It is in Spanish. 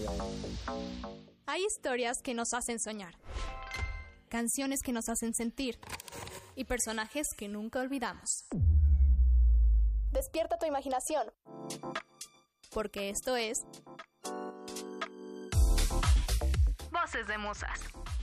Hay historias que nos hacen soñar, canciones que nos hacen sentir y personajes que nunca olvidamos. Despierta tu imaginación, porque esto es Voces de Musas.